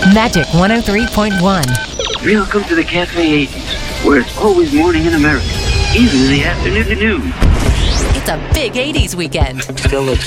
Magic 103.1. Welcome to the Cafe 80s, where it's always morning in America, even in the afternoon. It's a big 80s weekend. Still looks